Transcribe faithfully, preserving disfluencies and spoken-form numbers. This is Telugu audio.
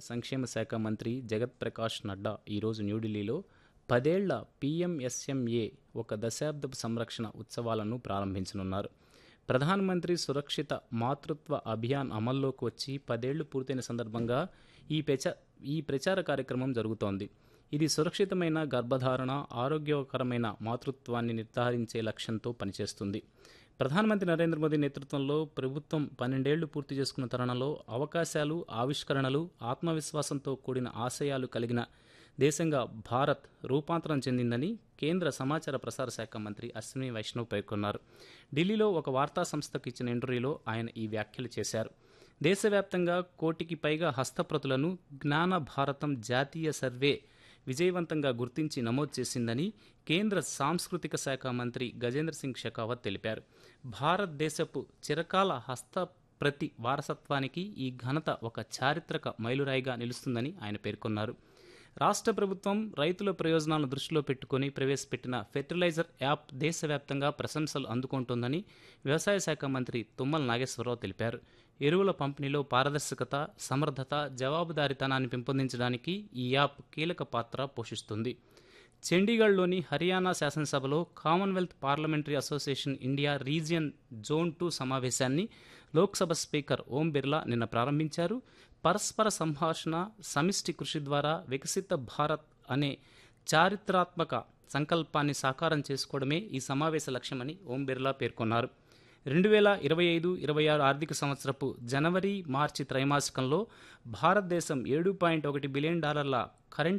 సంక్షేమ శాఖ మంత్రి జగత్ ప్రకాష్ నడ్డా ఈరోజు న్యూఢిల్లీలో పదేళ్ల పీఎంఎస్ఎంఏ ఒక దశాబ్దపు సంరక్షణ ఉత్సవాలను ప్రారంభించనున్నారు. ప్రధానమంత్రి సురక్షిత మాతృత్వ అభియాన్ అమల్లోకి వచ్చి పదేళ్లు పూర్తయిన సందర్భంగా ఈ ప్రచ ఈ ప్రచార కార్యక్రమం జరుగుతోంది. ఇది సురక్షితమైన గర్భధారణ, ఆరోగ్యకరమైన మాతృత్వాన్ని నిర్ధారించే లక్ష్యంతో పనిచేస్తుంది. ప్రధానమంత్రి నరేంద్ర మోదీ నేతృత్వంలో ప్రభుత్వం పన్నెండేళ్లు పూర్తి చేసుకున్న తరుణంలో అవకాశాలు, ఆవిష్కరణలు, ఆత్మవిశ్వాసంతో కూడిన ఆశయాలు కలిగిన దేశంగా భారత్ రూపాంతరం చెందిందని కేంద్ర సమాచార ప్రసార శాఖ మంత్రి అశ్విని వైష్ణవ్ పేర్కొన్నారు. ఢిల్లీలో ఒక వార్తా సంస్థకు ఇచ్చిన ఇంటర్వ్యూలో ఆయన ఈ వ్యాఖ్యలు చేశారు. దేశవ్యాప్తంగా కోటికి పైగా హస్తప్రతులను జ్ఞాన భారతం జాతీయ సర్వే విజయవంతంగా గుర్తించి నమోదు చేసిందని కేంద్ర సాంస్కృతిక శాఖ మంత్రి గజేంద్ర సింగ్ షెకావత్ తెలిపారు. భారతదేశపు చిరకాల హస్తప్రతి వారసత్వానికి ఈ ఘనత ఒక చారిత్రక మైలురాయిగా నిలుస్తుందని ఆయన పేర్కొన్నారు. రాష్ట్ర ప్రభుత్వం రైతుల ప్రయోజనాలను దృష్టిలో పెట్టుకుని ప్రవేశపెట్టిన ఫెర్టిలైజర్ యాప్ దేశవ్యాప్తంగా ప్రశంసలు అందుకుంటోందని వ్యవసాయ శాఖ మంత్రి తుమ్మల నాగేశ్వరరావు తెలిపారు. ఎరువుల పంపిణీలో పారదర్శకత, సమర్థత, జవాబుదారీతనాన్ని పెంపొందించడానికి ఈ యాప్ కీలక పాత్ర పోషిస్తుంది. చండీగఢ్లోని హర్యానా శాసనసభలో Commonwealth parliamentary association India region zone two సమావేశాన్ని లోక్సభ స్పీకర్ ఓం బిర్లా నిన్న ప్రారంభించారు. పరస్పర సంభాషణ, సమిష్టి కృషి ద్వారా వికసిత భారత్ అనే చారిత్రాత్మక సంకల్పాన్ని సాకారం చేసుకోవడమే ఈ సమావేశ లక్ష్యమని ఓం బిర్లా పేర్కొన్నారు. రెండు వేల ఇరవై ఐదు ఇరవై ఆరు ఆర్థిక సంవత్సరపు జనవరి మార్చి త్రైమాసికంలో భారతదేశం ఏడు పాయింట్ ఒకటి బిలియన్ డాలర్ల కరెంట్